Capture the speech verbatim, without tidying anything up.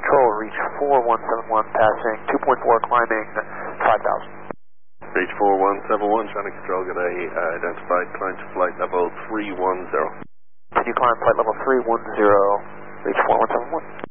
Control, reach four one seven one, passing two point four, climbing five thousand. Reach four one seven one, Channel Control, get a uh, identified climb to flight level three one zero. Did you climb flight level three one zero, reach four one seven one?